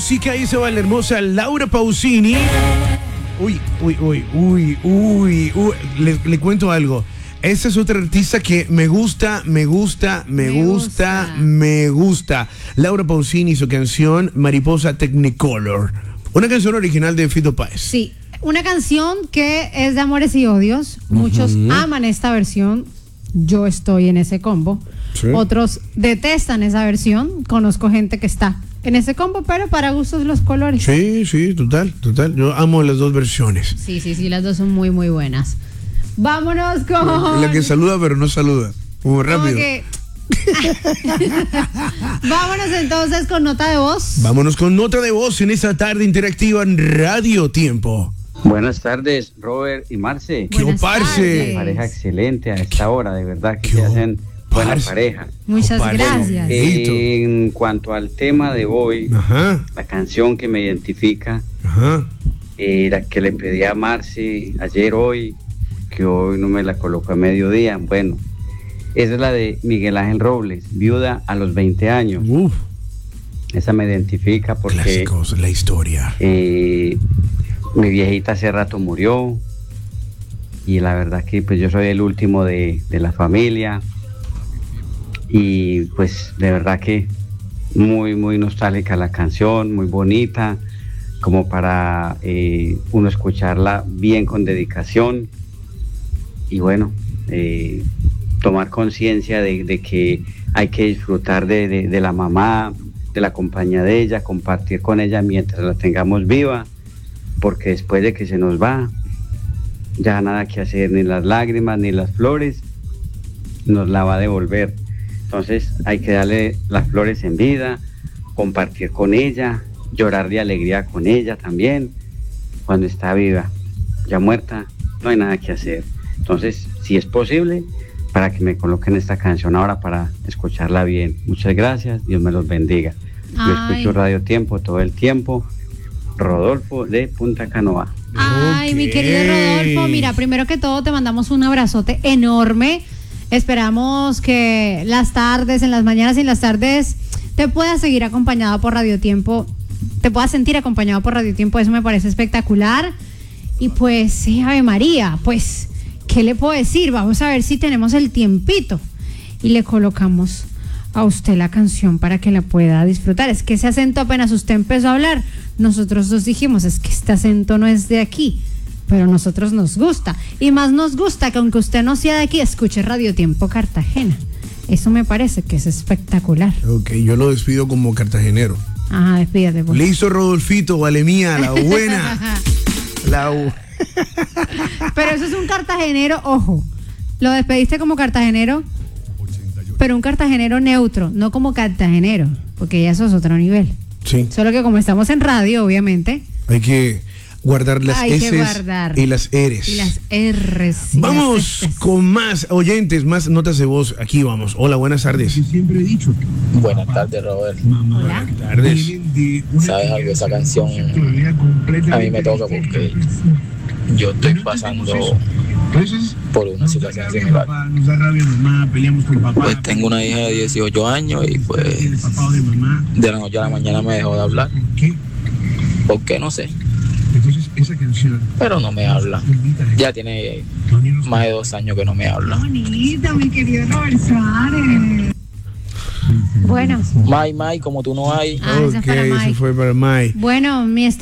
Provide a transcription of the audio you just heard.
música y se va la hermosa Laura Pausini. Le cuento algo. Esta es otra artista que me gusta. Laura Pausini y su canción Mariposa Technicolor. Una canción original de Fito Páez. Sí, una canción que es de amores y odios. Muchos aman esta versión. Yo estoy en ese combo. Sí. Otros detestan esa versión. Conozco gente que está en ese combo, pero para gustos los colores. Sí, total. Yo amo las dos versiones. Sí, las dos son muy, muy buenas. Vámonos con... La que saluda pero no saluda. Muy rápido. Que... Vámonos entonces con nota de voz. Vámonos con nota de voz en esta tarde interactiva en Radio Tiempo. Buenas tardes, Robert y Marce. ¿Qué parce? Pareja excelente a esta hora, de verdad que se hacen buena pareja. Muchas gracias. En cuanto al tema de hoy, la canción que me identifica, la que le pedí a Marce ayer, hoy, que hoy no me la colocó a mediodía. Bueno, esa es la de Miguel Ángel Robles, Viuda a los 20 años. Esa me identifica porque... Clásicos, la historia. Mi viejita hace rato murió y la verdad que pues yo soy el último de la familia y pues de verdad que muy, muy nostálgica la canción, muy bonita, como para uno escucharla bien con dedicación y bueno, tomar conciencia de que hay que disfrutar de la mamá, de la compañía de ella, compartir con ella mientras la tengamos viva, porque después de que se nos va, ya nada que hacer, ni las lágrimas, ni las flores, nos la va a devolver. Entonces hay que darle las flores en vida, compartir con ella, llorar de alegría con ella también, cuando está viva. Ya muerta, no hay nada que hacer. Entonces, si es posible, para que me coloquen esta canción ahora para escucharla bien. Muchas gracias, Dios me los bendiga. Yo escucho Radio Tiempo todo el tiempo. Rodolfo de Punta Canoa. Ay, mi querido Rodolfo, mira, primero que todo te mandamos un abrazote enorme. Esperamos que las tardes, en las mañanas y en las tardes te puedas seguir acompañado por Radio Tiempo, te puedas sentir acompañado por Radio Tiempo, eso me parece espectacular. Y pues, sí, Ave María, pues, ¿qué le puedo decir? Vamos a ver si tenemos el tiempito y le colocamos a usted la canción para que la pueda disfrutar. Es que ese acento, apenas usted empezó a hablar, nosotros dos dijimos, es que este acento no es de aquí, pero a nosotros nos gusta, y más nos gusta que aunque usted no sea de aquí, escuche Radio Tiempo Cartagena. Eso me parece que es espectacular. Ok, yo lo despido como cartagenero. Ajá, despídate. Pues. Listo, Rodolfito, vale mía, la buena. Pero eso es un cartagenero, ojo, lo despediste como cartagenero, pero un cartagenero neutro, no como cartagenero, porque ya eso es otro nivel. Sí. Solo que como estamos en radio, obviamente, hay que guardar las S y las R's. Y las R's. Vamos con más oyentes, más notas de voz. Aquí vamos. Hola, buenas tardes. Siempre he dicho. Buenas tardes, Robert. Hola. Buenas tardes. ¿Sabes algo? Esa canción a mí me toca porque yo estoy pasando por una situación similar. Pues tengo una hija de 18 años y pues de la noche a la mañana me dejó de hablar. ¿Por qué? No sé. Pero no me habla. Ya tiene más de 2 años que no me habla. Bonita, mi querido Robert Suárez. Bueno. Mai, como tú no hay. Esa es para Mai. Eso fue para Mai. Bueno, mi